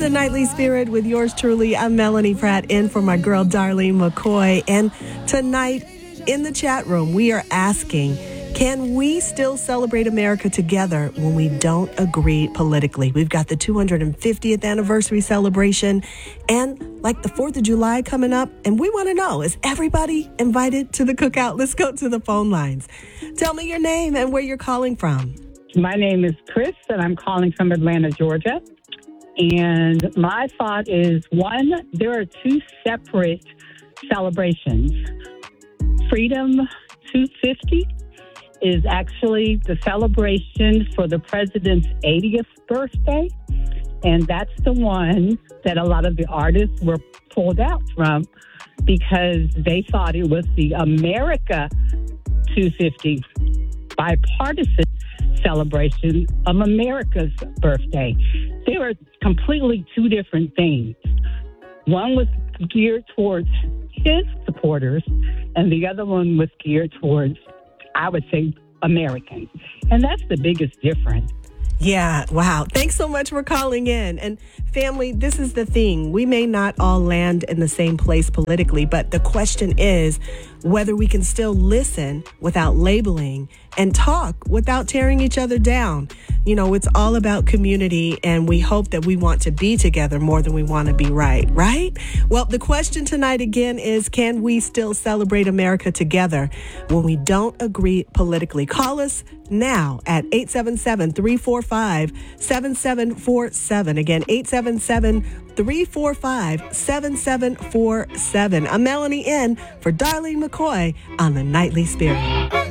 to Nightly Spirit with yours truly. I'm Melanie Pratt, in for my girl, Darlene McCoy. And tonight in the chat room, we are asking, can we still celebrate America together when we don't agree politically? We've got the 250th anniversary celebration and like the 4th of July coming up. And we want to know, is everybody invited to the cookout? Let's go to the phone lines. Tell me your name and where you're calling from. My name is Chris, and I'm calling from Atlanta, Georgia. And my thought is, one, there are two separate celebrations. Freedom 250 is actually the celebration for the president's 80th birthday. And that's the one that a lot of the artists were pulled out from because they thought it was the America 250 bipartisan celebration of America's birthday. They were completely two different things. One was geared towards his supporters, and the other one was geared towards, I would say, Americans. And that's the biggest difference. Yeah, wow. Thanks so much for calling in. And family, this is the thing. We may not all land in the same place politically, but the question is whether we can still listen without labeling and talk without tearing each other down. You know, it's all about community, and we hope that we want to be together more than we want to be right? Well, the question tonight again is, can we still celebrate America together when we don't agree politically? Call us now at 877-345-7747. Again, 877-345-7747. I'm Melanie in for Darlene McCoy on the Nightly Spirit.